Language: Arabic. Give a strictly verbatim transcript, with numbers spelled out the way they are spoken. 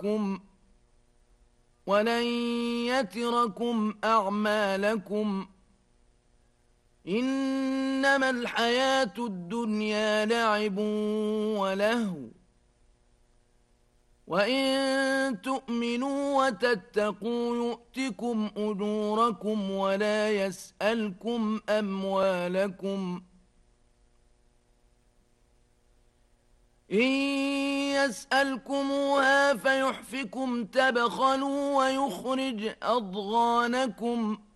يضيعكم ولن يتركم أعمالكم إنما الحياة الدنيا لعب ولهو وإن تؤمنوا وتتقوا يؤتكم أجوركم ولا يسألكم أموالكم إن يسألكموها فيحفكم تبخلوا ويخرج أضغانكم